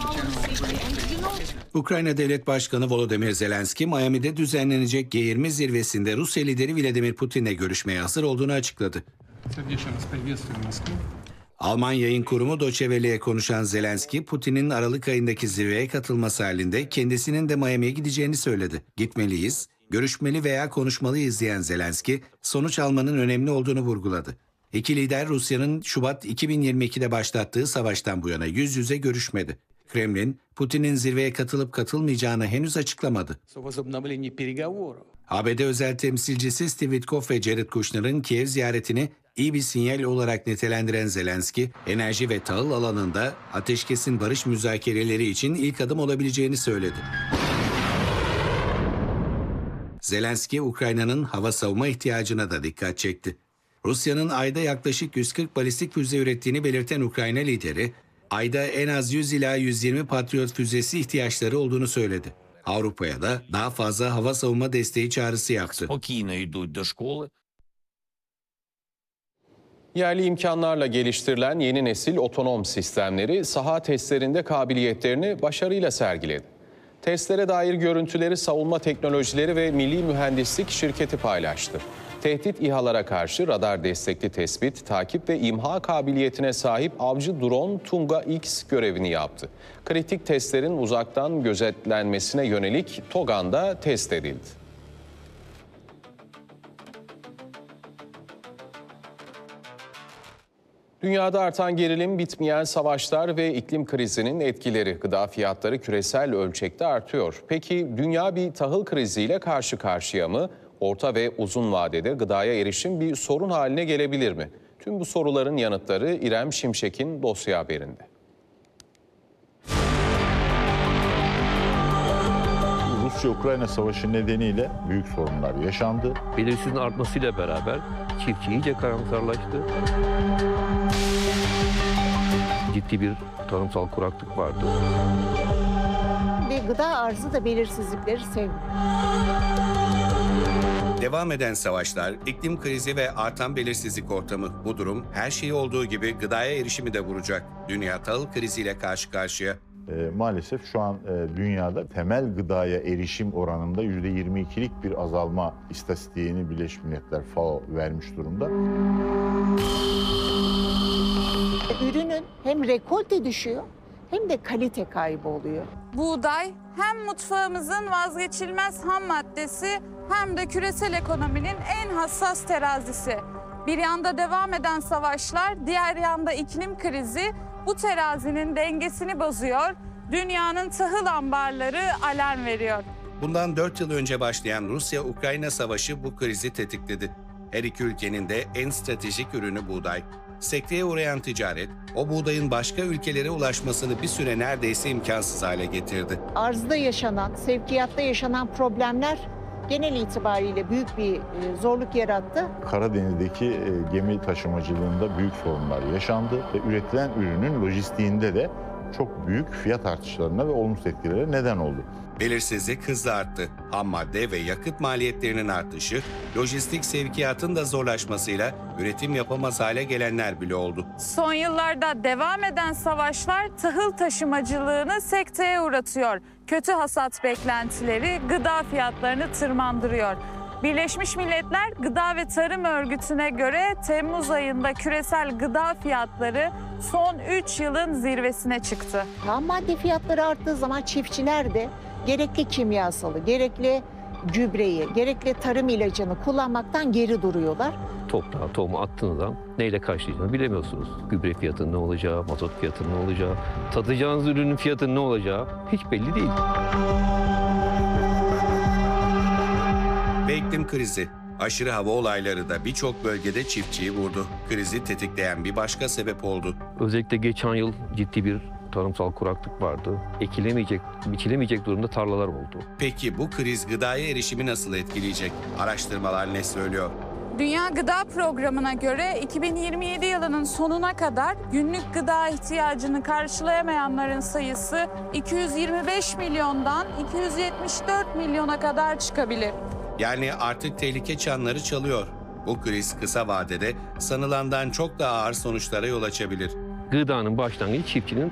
Ukrayna Devlet Başkanı Volodymyr Zelenski, Miami'de düzenlenecek G20 zirvesinde Rusya lideri Vladimir Putin'le görüşmeye hazır olduğunu açıkladı. Alman yayın kurumu Deutsche Welle'ye konuşan Zelenski, Putin'in Aralık ayındaki zirveye katılması halinde kendisinin de Miami'ye gideceğini söyledi. Gitmeliyiz, görüşmeli veya konuşmalıyız diyen Zelenski, sonuç almanın önemli olduğunu vurguladı. İki lider Rusya'nın Şubat 2022'de başlattığı savaştan bu yana yüz yüze görüşmedi. Kremlin, Putin'in zirveye katılıp katılmayacağını henüz açıklamadı. ABD özel temsilcisi Steve Witkoff ve Jared Kushner'ın Kiev ziyaretini iyi bir sinyal olarak nitelendiren Zelenski, enerji ve tahıl alanında ateşkesin barış müzakereleri için ilk adım olabileceğini söyledi. Zelenski, Ukrayna'nın hava savunma ihtiyacına da dikkat çekti. Rusya'nın ayda yaklaşık 140 balistik füze ürettiğini belirten Ukrayna lideri, ayda en az 100 ila 120 Patriot füzesi ihtiyaçları olduğunu söyledi. Avrupa'ya da daha fazla hava savunma desteği çağrısı yaptı. Yerli imkanlarla geliştirilen yeni nesil otonom sistemleri saha testlerinde kabiliyetlerini başarıyla sergiledi. Testlere dair görüntüleri Savunma Teknolojileri ve Milli Mühendislik şirketi paylaştı. Tehdit İHA'lara karşı radar destekli tespit, takip ve imha kabiliyetine sahip avcı drone Tunga X görevini yaptı. Kritik testlerin uzaktan gözetlenmesine yönelik TOGAN'da test edildi. Dünyada artan gerilim, bitmeyen savaşlar ve iklim krizinin etkileri, gıda fiyatları küresel ölçekte artıyor. Peki dünya bir tahıl kriziyle karşı karşıya mı? Orta ve uzun vadede gıdaya erişim bir sorun haline gelebilir mi? Tüm bu soruların yanıtları İrem Şimşek'in dosya haberinde. Rusya-Ukrayna savaşı nedeniyle büyük sorunlar yaşandı. Belirsizliğin artmasıyla beraber çiftçi iyice karamsarlaştı. Ciddi bir tarımsal kuraklık vardı. Ve gıda arzı da belirsizlikleri sevmiyor. Devam eden savaşlar, iklim krizi ve artan belirsizlik ortamı. Bu durum her şeyi olduğu gibi gıdaya erişimi de vuracak. Dünya tahıl kriziyle karşı karşıya. Maalesef şu an dünyada temel gıdaya erişim oranında %22'lik bir azalma istatistiğini Birleşmiş Milletler FAO vermiş durumda. Ürünün hem rekolte düşüyor hem de kalite kaybı oluyor. Buğday hem mutfağımızın vazgeçilmez ham maddesi hem de küresel ekonominin en hassas terazisi. Bir yanda devam eden savaşlar, diğer yanda iklim krizi bu terazinin dengesini bozuyor. Dünyanın tahıl ambarları alarm veriyor. Bundan 4 yıl önce başlayan Rusya-Ukrayna savaşı bu krizi tetikledi. Her iki ülkenin de en stratejik ürünü buğday. Sekteye uğrayan ticaret, o buğdayın başka ülkelere ulaşmasını bir süre neredeyse imkansız hale getirdi. Arzda yaşanan, sevkiyatta yaşanan problemler genel itibariyle büyük bir zorluk yarattı. Karadeniz'deki gemi taşımacılığında büyük sorunlar yaşandı ve üretilen ürünün lojistiğinde de çok büyük fiyat artışlarına ve olumsuz etkilere neden oldu. Belirsizlik hızla arttı. Ham madde ve yakıt maliyetlerinin artışı, lojistik sevkiyatın da zorlaşmasıyla üretim yapamaz hale gelenler bile oldu. Son yıllarda devam eden savaşlar tahıl taşımacılığını sekteye uğratıyor. Kötü hasat beklentileri gıda fiyatlarını tırmandırıyor. Birleşmiş Milletler Gıda ve Tarım Örgütü'ne göre Temmuz ayında küresel gıda fiyatları son 3 yılın zirvesine çıktı. Ham madde fiyatları arttığı zaman çiftçiler de gerekli kimyasalı, gerekli gübreyi, gerekli tarım ilacını kullanmaktan geri duruyorlar. Toprağa tohumu attığınız zaman neyle karşılayacağını bilemiyorsunuz. Gübre fiyatının ne olacağı, mazot fiyatının ne olacağı, tadacağınız ürünün fiyatının ne olacağı hiç belli değil. Ve iklim krizi. Aşırı hava olayları da birçok bölgede çiftçiyi vurdu. Krizi tetikleyen bir başka sebep oldu. Özellikle geçen yıl ciddi bir tarımsal kuraklık vardı. Ekilemeyecek, biçilemeyecek durumda tarlalar oldu. Peki bu kriz gıdaya erişimi nasıl etkileyecek? Araştırmalar ne söylüyor? Dünya Gıda Programı'na göre 2027 yılının sonuna kadar günlük gıda ihtiyacını karşılayamayanların sayısı 225 milyondan 274 milyona kadar çıkabilir. Yani artık tehlike çanları çalıyor. Bu kriz kısa vadede sanılandan çok daha ağır sonuçlara yol açabilir. Gıdanın başlangıcı çiftçinin